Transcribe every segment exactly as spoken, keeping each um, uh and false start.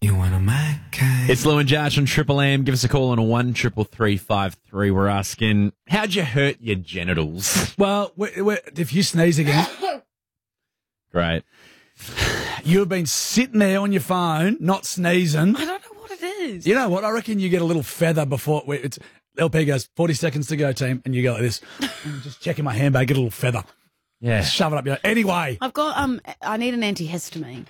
You want a Mackay? It's Lou and Josh on Triple M. Give us a call on a one triple three five three. We're asking, how'd you hurt your genitals? Well, we we if you sneeze again, Great. you've been sitting there on your phone, not sneezing. I don't know what it is. You know what? I reckon you get a little feather before we- it's. L P goes, forty seconds to go, team, and you go like this. I'm just checking my handbag, get a little feather. Yeah. Shove it up your... Anyway, I've got, um, I need an antihistamine.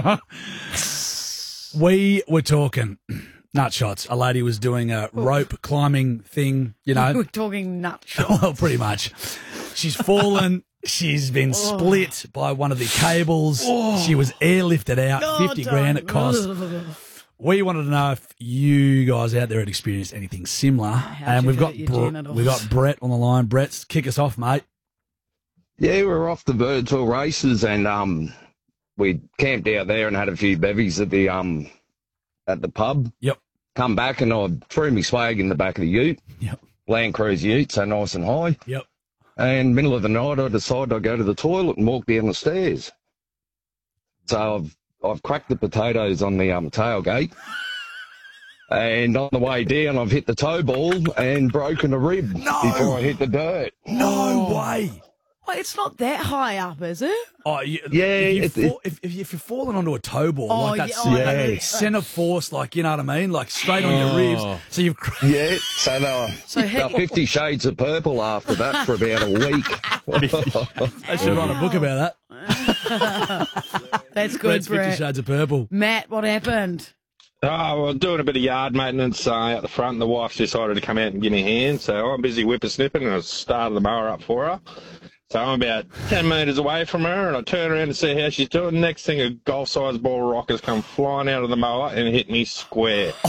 we were talking nut shots. A lady was doing a rope climbing thing, you know. We're talking nut shots. Well, pretty much. She's fallen. She's been split by one of the cables. She was airlifted out. Oh, fifty grand it cost. don't. We wanted to know if you guys out there had experienced anything similar. How'd And you we've got hurt your Bre- genitals? we've got Brett on the line. Brett, kick us off, mate. Yeah, we were off the Birdsville races and um, we camped out there and had a few bevies at the um at the pub. Yep. Come back and I threw my swag in the back of the ute, Yep. Land Cruise ute, so nice and high. Yep. And middle of the night, I decided I'd go to the toilet and walk down the stairs. So I've I've cracked the potatoes on the um tailgate. And on the way down, I've hit the toe ball and broken a rib No. before I hit the dirt. No way. Well, it's not that high up, is it? Oh, you, Yeah, if, you it- fall, if, if, if you're falling onto a toe ball, Oh, like that yeah, cen- oh, that yeah. centre force, like, you know what I mean? Like, straight on your ribs. So you've... cr- Yeah, so they were, So they he- were Fifty Shades of Purple after that for about a week. I should write a book about that. That's good, Brett's Fifty Brett. Shades of Purple. Matt, what happened? Oh, well, doing a bit of yard maintenance uh, out the front, and the wife decided to come out and give me a hand. So I'm busy whippersnipping, and I started the mower up for her. So I'm about ten metres away from her, and I turn around to see how she's doing. Next thing, a golf-sized ball of rockers come flying out of the mower and hit me square.